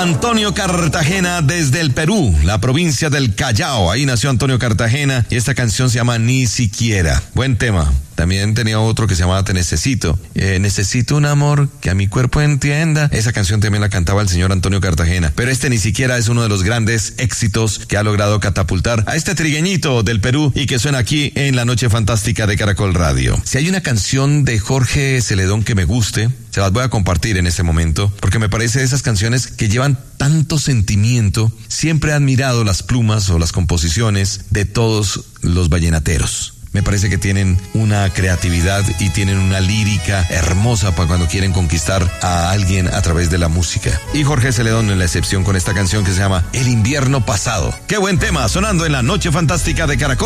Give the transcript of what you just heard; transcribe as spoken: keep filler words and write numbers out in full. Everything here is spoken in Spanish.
Antonio Cartagena desde el Perú, la provincia del Callao. Ahí nació Antonio Cartagena y esta canción se llama Ni Siquiera. Buen tema. También tenía otro que se llamaba Te Necesito. Eh, necesito un amor que a mi cuerpo entienda. Esa canción también la cantaba el señor Antonio Cartagena. Pero este Ni Siquiera es uno de los grandes éxitos que ha logrado catapultar a este trigueñito del Perú y que suena aquí en La Noche Fantástica de Caracol Radio. Si hay una canción de Jorge Celedón que me guste, se las voy a compartir en este momento, porque me parece de esas canciones que llevan tanto sentimiento. Siempre he admirado las plumas o las composiciones de todos los vallenateros. Me parece que tienen una creatividad y tienen una lírica hermosa para cuando quieren conquistar a alguien a través de la música. Y Jorge Celedón en la excepción con esta canción que se llama El Invierno Pasado. ¡Qué buen tema! Sonando en La Noche Fantástica de Caracol.